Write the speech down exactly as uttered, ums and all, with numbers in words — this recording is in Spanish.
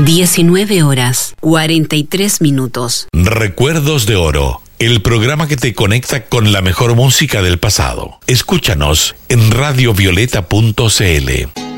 diecinueve horas, cuarenta y tres minutos. Recuerdos de Oro, el programa que te conecta con la mejor música del pasado. Escúchanos en radio violeta punto c l.